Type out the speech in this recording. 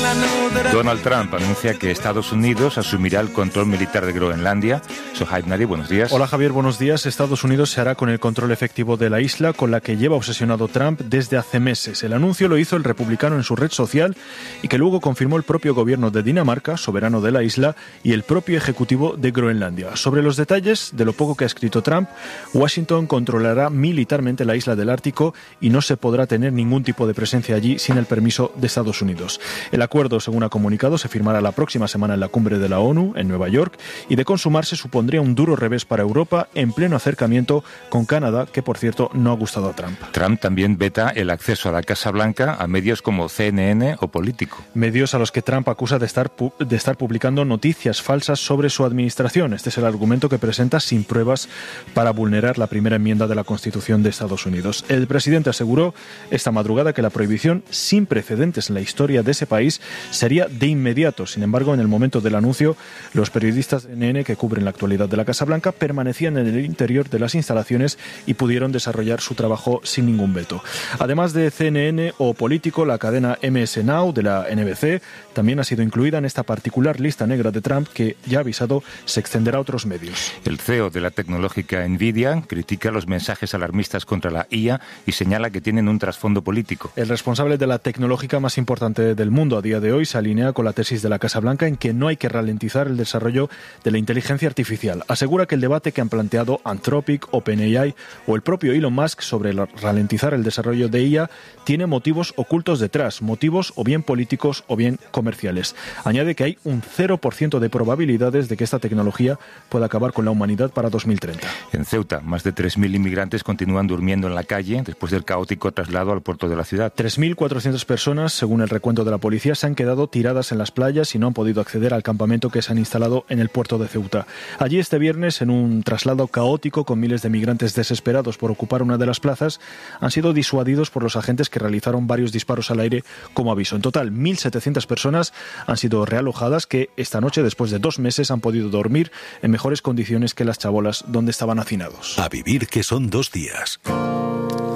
Donald Trump anuncia que Estados Unidos asumirá el control militar de Groenlandia. Sohaib Nadi, buenos días. Hola Javier, buenos días. Estados Unidos se hará con el control efectivo de la isla, con la que lleva obsesionado Trump desde hace meses. El anuncio lo hizo el republicano en su red social y que luego confirmó el propio gobierno de Dinamarca, soberano de la isla, y el propio ejecutivo de Groenlandia. Sobre los detalles de lo poco que ha escrito Trump, Washington controlará militarmente la isla del Ártico y no se podrá tener ningún tipo de presencia allí sin el permiso de Estados Unidos. El acuerdo, según ha comunicado, se firmará la próxima semana en la cumbre de la ONU, en Nueva York, y de consumarse supondría un duro revés para Europa en pleno acercamiento con Canadá, que por cierto no ha gustado a Trump. Trump también veta el acceso a la Casa Blanca a medios como CNN o Político. Medios a los que Trump acusa de estar publicando noticias falsas sobre su administración. Este es el argumento que presenta sin pruebas para vulnerar la primera enmienda de la Constitución de Estados Unidos. El presidente aseguró esta madrugada que la prohibición, sin precedentes en la historia de ese país, sería de inmediato. Sin embargo, en el momento del anuncio, los periodistas de CNN que cubren la actualidad de la Casa Blanca permanecían en el interior de las instalaciones y pudieron desarrollar su trabajo sin ningún veto. Además de CNN o Político, la cadena MS Now de la NBC también ha sido incluida en esta particular lista negra de Trump que, ya ha avisado, se extenderá a otros medios. El CEO de la tecnológica Nvidia critica los mensajes alarmistas contra la IA y señala que tienen un trasfondo político. El responsable de la tecnológica más importante del mundo a día de hoy se alinea con la tesis de la Casa Blanca en que no hay que ralentizar el desarrollo de la inteligencia artificial. Asegura que el debate que han planteado Anthropic, OpenAI o el propio Elon Musk sobre ralentizar el desarrollo de IA tiene motivos ocultos detrás, motivos o bien políticos o bien comerciales. Añade que hay un 0% de probabilidades de que esta tecnología pueda acabar con la humanidad para 2030. En Ceuta, más de 3.000 inmigrantes continúan durmiendo en la calle después del caótico traslado al puerto de la ciudad. 3.400 personas, según el recuento de la policía, se han quedado tiradas en las playas y no han podido acceder al campamento que se han instalado en el puerto de Ceuta. Allí este viernes, en un traslado caótico con miles de migrantes desesperados por ocupar una de las plazas, han sido disuadidos por los agentes que realizaron varios disparos al aire como aviso. En total, 1.700 personas han sido realojadas que esta noche, después de 2 meses, han podido dormir en mejores condiciones que las chabolas donde estaban hacinados. A vivir que son 2 días.